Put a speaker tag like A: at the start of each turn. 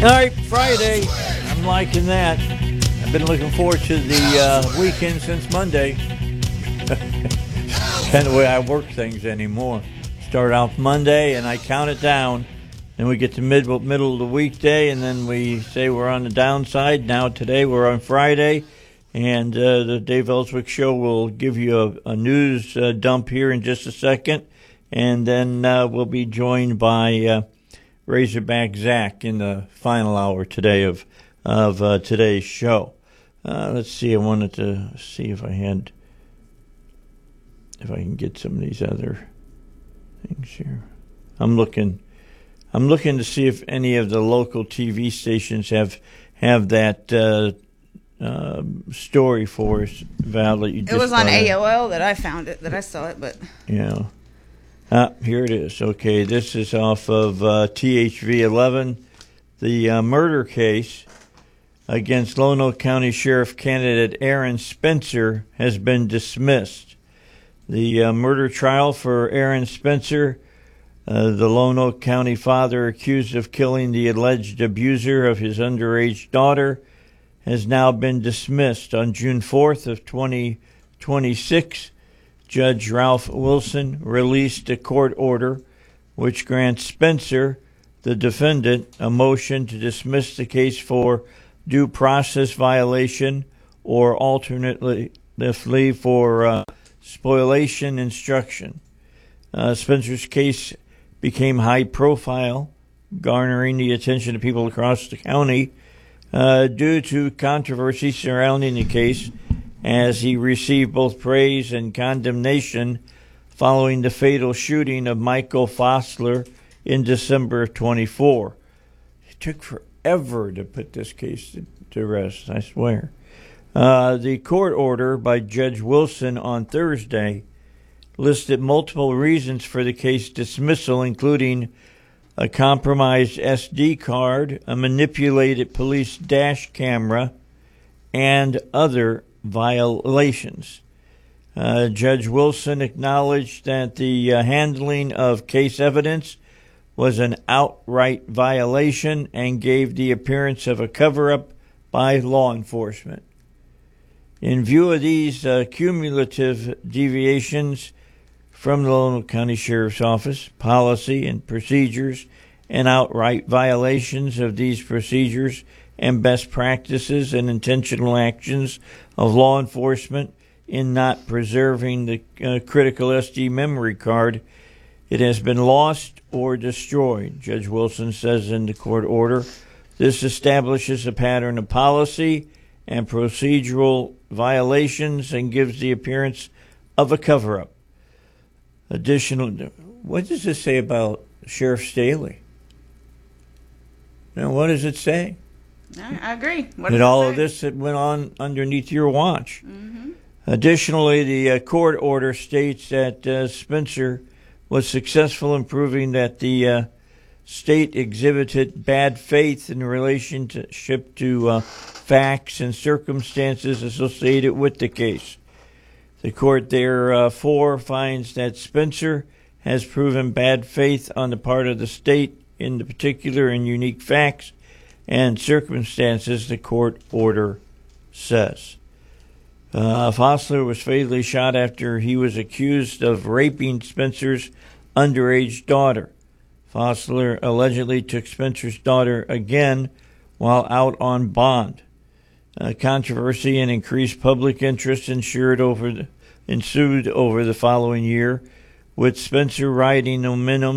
A: right, Friday. I'm liking that. I've been looking forward to the weekend since Monday. Kind of the way I work things anymore. Start off Monday and I count it down. Then we get to middle of the weekday, and then we say we're on the downside. Now today we're on Friday, and the Dave Ellswick Show will give you a news dump here in just a second, and then we'll be joined by Razorback Zach in the final hour today of today's show. Let's see. I wanted to see if I can get some of these other things here. I'm looking to see if any of the local TV stations have that story for us, Val. That you just
B: it was on AOL that I found it, that I saw it, but
A: yeah. Here it is. Okay, this is off of THV 11. The murder case against Lonoke County Sheriff candidate Aaron Spencer has been dismissed. The murder trial for Aaron Spencer, the Lonoke County father accused of killing the alleged abuser of his underage daughter, has now been dismissed. On June 4th of 2026, Judge Ralph Wilson released a court order which grants Spencer, the defendant, a motion to dismiss the case for due process violation or alternately for spoliation instruction. Spencer's case became high profile, garnering the attention of people across the county due to controversy surrounding the case, as he received both praise and condemnation following the fatal shooting of Michael Fossler in December of 24. It took forever to put this case to rest, I swear. The court order by Judge Wilson on Thursday listed multiple reasons for the case dismissal, including a compromised SD card, a manipulated police dash camera, and other violations. Judge Wilson acknowledged that the handling of case evidence was an outright violation and gave the appearance of a cover-up by law enforcement. In view of these cumulative deviations from the Lonoke County Sheriff's Office policy and procedures, and outright violations of these procedures and best practices and intentional actions of law enforcement in not preserving the critical SD memory card, it has been lost or destroyed, Judge Wilson says in the court order. This establishes a pattern of policy and procedural violations and gives the appearance of a cover-up. Additional, what does this say about Sheriff Staley? Now, what does it say?
B: I agree.
A: That all of this that went on underneath your watch. Mm-hmm. Additionally, the court order states that Spencer was successful in proving that the state exhibited bad faith in relationship to facts and circumstances associated with the case. The court therefore finds that Spencer has proven bad faith on the part of the state in the particular and unique facts and circumstances, the court order says. Fossler was fatally shot after he was accused of raping Spencer's underage daughter. Fossler allegedly took Spencer's daughter again while out on bond. Controversy and increased public interest ensued over the following year, with Spencer riding momentum